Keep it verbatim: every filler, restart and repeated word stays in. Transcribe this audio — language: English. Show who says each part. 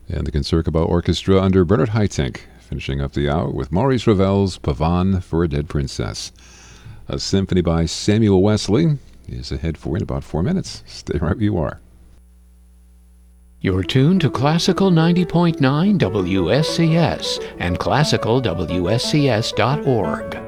Speaker 1: And the Concertgebouw Orchestra under Bernard Haitink, finishing up the hour with Maurice Ravel's Pavane for a Dead Princess. A symphony by Samuel Wesley is ahead for you in about four minutes. Stay right where you are.
Speaker 2: You're tuned to Classical ninety point nine W S C S and classical W S C S dot org.